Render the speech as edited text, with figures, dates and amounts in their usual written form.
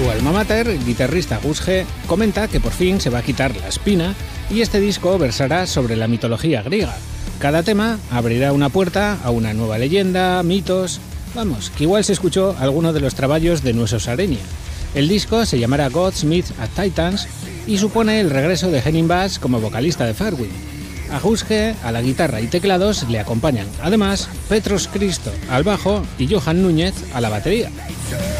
su alma mater, el guitarrista Gus G, comenta que por fin se va a quitar la espina y este disco versará sobre la mitología griega. Cada tema abrirá una puerta a una nueva leyenda, mitos... Vamos, que igual se escuchó alguno de los trabajos de Nueso Sareña. El disco se llamará Gods, Myths and Titans y supone el regreso de Henning Bass como vocalista de Farwin. A Gus G, a la guitarra y teclados le acompañan, además, Petros Christo al bajo y Johan Núñez a la batería.